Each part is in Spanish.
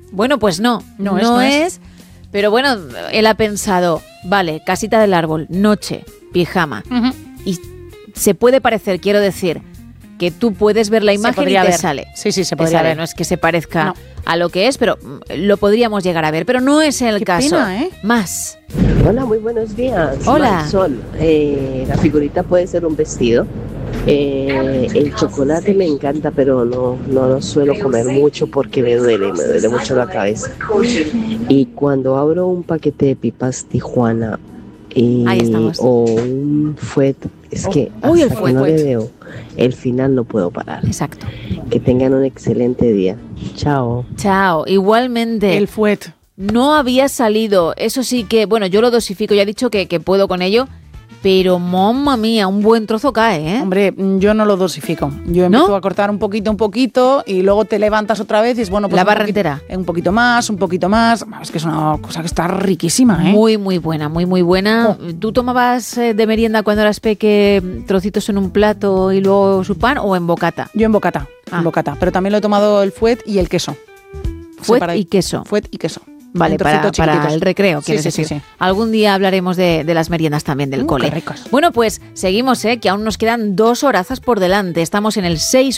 Bueno, pues no es. Pero bueno, él ha pensado, vale, casita del árbol, noche, pijama. Uh-huh. Y se puede parecer, quiero decir, que tú puedes ver la imagen y te sale. Sí, se podría ver. No es que se parezca a lo que es, pero lo podríamos llegar a ver. Pero no es el caso. Pena, ¿eh? Más. Hola, muy buenos días. Hola. Marisol, la figurita puede ser un vestido. El chocolate me encanta, pero no lo suelo comer mucho porque me duele mucho la cabeza. Y cuando abro un paquete de pipas Tijuana o un fuet, es que hasta que no le veo el final no puedo parar. Exacto. Que tengan un excelente día. Chao. Chao. Igualmente. El fuet. No había salido. Eso sí que, bueno, yo lo dosifico, ya he dicho que puedo con ello. Pero, mamma mía, un buen trozo cae, ¿eh? Hombre, yo no lo dosifico. Yo empiezo a cortar un poquito y luego te levantas otra vez y es bueno, pues la barra entera. Un poquito más. Es que es una cosa que está riquísima, ¿eh? Muy, muy buena, muy, muy buena. ¿Tú tomabas de merienda cuando eras peque trocitos en un plato y luego su pan o en bocata? Yo en bocata, pero también lo he tomado el fuet y el queso. Fuet y queso. Fuet y queso. Vale, para el recreo, quieres decir. Sí. Algún día hablaremos de las meriendas también del cole. Qué ricos. Bueno, pues seguimos, que aún nos quedan 2 horazas por delante. Estamos en el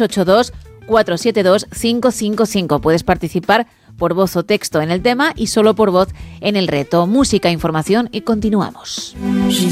682-472-555. Puedes participar por voz o texto en el tema y solo por voz en el reto. Música, información y continuamos.